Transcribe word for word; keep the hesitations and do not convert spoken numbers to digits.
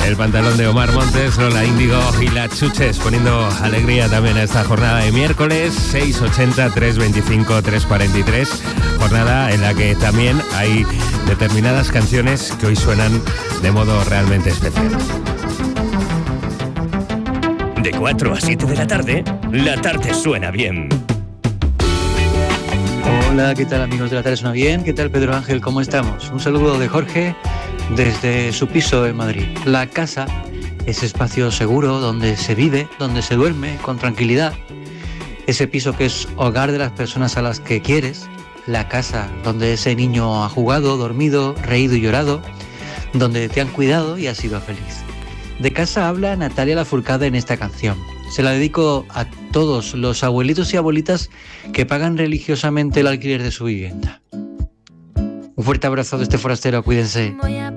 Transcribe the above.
El Pantalón de Omar Montes, Lola Índigo y Las Chuches, poniendo alegría también a esta jornada de miércoles, seis ochenta, tres veinticinco, tres cuarenta y tres. Jornada en la que también hay determinadas canciones que hoy suenan de modo realmente especial. De cuatro a siete de la tarde, La Tarde Suena Bien. Hola, ¿qué tal amigos de La Tarde Suena Bien? ¿Qué tal Pedro Ángel? ¿Cómo estamos? Un saludo de Jorge desde su piso en Madrid. La casa, ese espacio seguro donde se vive, donde se duerme con tranquilidad. Ese piso que es hogar de las personas a las que quieres. La casa donde ese niño ha jugado, dormido, reído y llorado. Donde te han cuidado y has sido feliz. De casa habla Natalia Lafourcade en esta canción. Se la dedico a todos los abuelitos y abuelitas que pagan religiosamente el alquiler de su vivienda. Un fuerte abrazo de este forastero, cuídense.